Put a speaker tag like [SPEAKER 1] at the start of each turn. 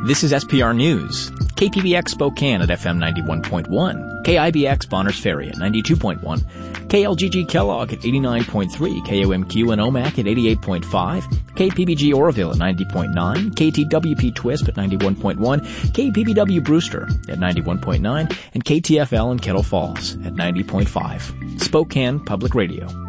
[SPEAKER 1] This is SPR News. KPBX Spokane at FM 91.1, KIBX Bonners Ferry at 92.1, KLGG Kellogg at 89.3, KOMQ in Omak at 88.5, KPBG Oroville at 90.9, KTWP Twisp at 91.1, KPBW Brewster at 91.9, and KTFL in Kettle Falls at 90.5. Spokane Public Radio.